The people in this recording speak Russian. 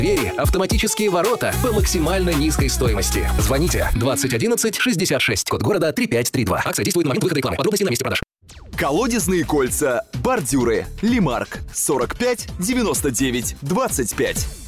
Двери, автоматические ворота по максимально низкой стоимости. Звоните 2011 66, код города 3532. Акция действует на момент выхода рекламы. Подробности на месте продаж. Колодезные кольца, бордюры, Лимарк 45 99 25.